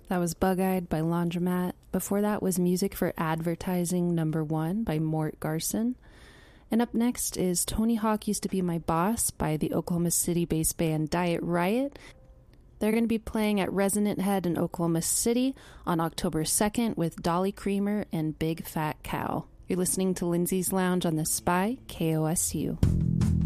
That was Bug-Eyed by Laundromat. Before that was Music for Advertising #1 by Mort Garson. And up next is Tony Hawk Used to Be My Boss by the Oklahoma City-based band Diet Riot. They're going to be playing at Resonant Head in Oklahoma City on October 2nd with Dolly Creamer and Big Fat Cow. You're listening to Lindsay's Lounge on the Spy, KOSU.